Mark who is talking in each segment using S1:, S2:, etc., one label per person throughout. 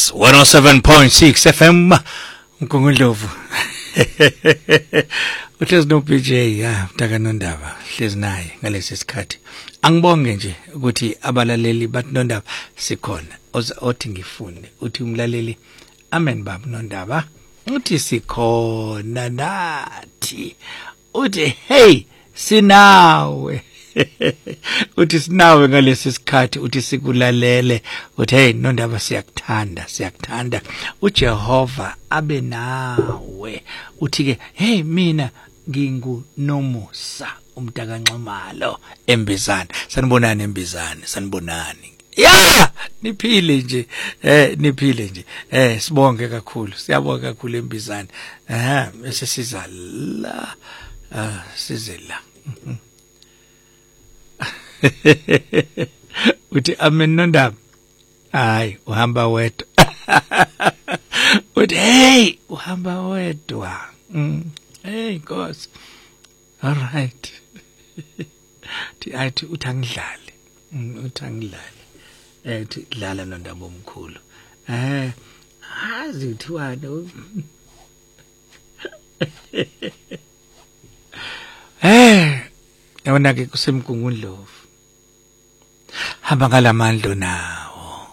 S1: Yes, 107.6 FM uNkungundlovu. Uhlezi no BJ Mtaka Nondaba hlezi naye ngalesi sikhathi. Angibonge nje ukuthi abalaleli bathi Nondaba sikhona. Othi ngifunde uthi umlaleli amen baba Nondaba uthi sikhona nathi. Uthi hey sinawe. Uthi sinawe ngalesi sikhathi uthi sikulalele uthi hey Nondaba siyakuthanda uJehova abe nawe uthi ke hey mina nginguNomusa umntaka Nxumalo eMbizana sanibonani eMbizana sanibonani ya niphile nje sibonge kakhulu siyabonga kakhulu eMbizana bese siza la sizela uthi amen Nondaba hayi uhamba wedwa uthi hey uhamba wedwa hey Nkosi all right athi uthangidlale uthi dlala Nondaba omkhulu azi uthiwane yabona ke kusemkungundlovu hamba ngalamandla nawo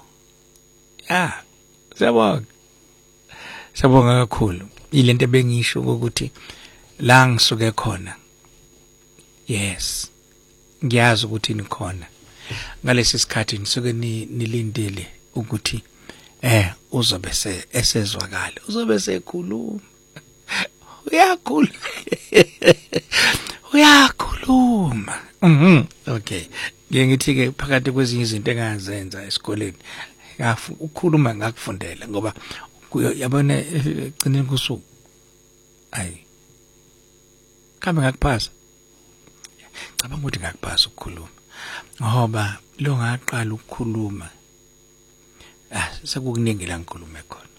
S1: sabonga kakhulu ilento bengisho ukuthi la ngisuke khona yes ngiyazi ukuthi nikhona ngalesi sikhathi nisuke nilindele ukuthi uzobe esezwakala uzobe sekhuluma uyakhuluma okay ngithi ke phakathi kwezinye izinto engazenza esikoleni ukukhuluma ngakufundela ngoba yabona egcineni kusuku ayi kambe ngakuphasa cabanga ukuthi ngakuphasa ukukhuluma ngoba lo ngaqala ukukhuluma sekukuningi la ngikhulume khona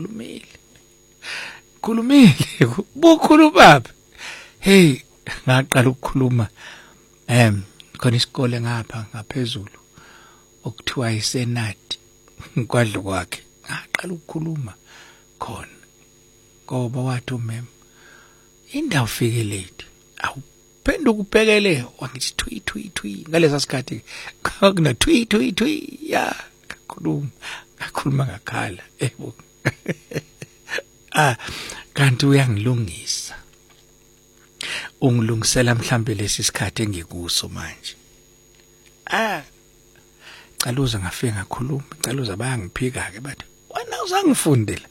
S1: khulumile bukhuluma hey ngaqala ukukhuluma khona isikole ngapha ngaphezulu okuthiwa isenati kwadlo kwakhe ngaqala ukukhuluma khona ngoba wathi mem indawo fike late awuphenduka ubhekele wangithi twi ngalesa sikhathi kuna twi ya ngakhuluma ngakhala kanti uyangilungisa ungilungisela mhlambe lesi sikhathi engikuso manje caluza ngafike ngakhuluma caluza bayangiphika ke bathi wena uzangifundela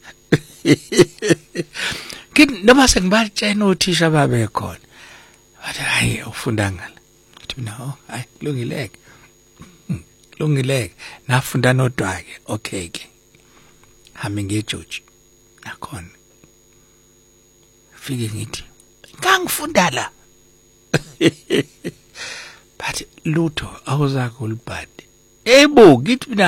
S1: kithi noma sengibatshena othisha babe khona bathi hayi ufunda ngala ngithi no hayi lungileke nafunda nodwa ke okay ke hami ngeJoji nakhona fike ngithi ngangifunda la bathi lutho awuzakho ulibhadi ebo ngithi